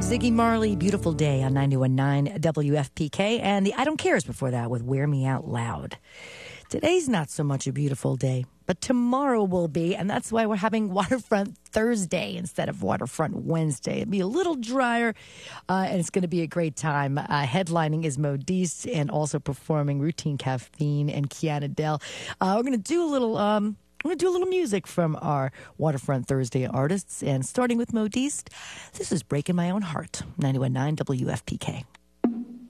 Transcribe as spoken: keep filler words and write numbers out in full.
Ziggy Marley, Beautiful Day on ninety-one point nine W F P K, and the I Don't Cares before that with Wear Me Out Loud. Today's not so much a beautiful day, but tomorrow will be, and that's why we're having Waterfront Thursday instead of Waterfront Wednesday. It'll be a little drier, uh, and it's going to be a great time. Uh, headlining is Modiste, and also performing Routine Caffeine and Kiana Dell. Uh, we're going to do a little... Um, We're going to do a little music from our Waterfront Thursday artists, and starting with Modiste, this is Breaking My Own Heart, ninety-one point nine W F P K.